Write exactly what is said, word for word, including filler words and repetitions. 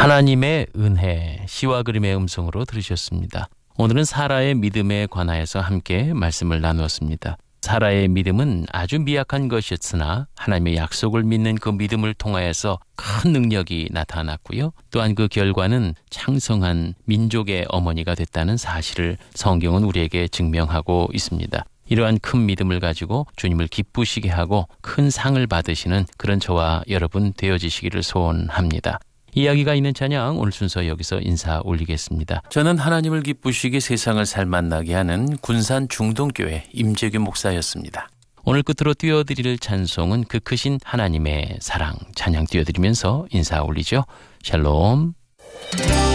하나님의 은혜, 시와 그림의 음성으로 들으셨습니다. 오늘은 사라의 믿음에 관하여서 함께 말씀을 나누었습니다. 사라의 믿음은 아주 미약한 것이었으나 하나님의 약속을 믿는 그 믿음을 통하여서 큰 능력이 나타났고요. 또한 그 결과는 창성한 민족의 어머니가 됐다는 사실을 성경은 우리에게 증명하고 있습니다. 이러한 큰 믿음을 가지고 주님을 기쁘시게 하고 큰 상을 받으시는 그런 저와 여러분 되어지시기를 소원합니다. 이야기가 있는 찬양 오늘 순서 여기서 인사 올리겠습니다. 저는 하나님을 기쁘시게 세상을 살만나게 하는 군산 중동교회 임재규 목사였습니다. 오늘 끝으로 띄워드릴 찬송은 그 크신 하나님의 사랑 찬양 띄워드리면서 인사 올리죠. 샬롬.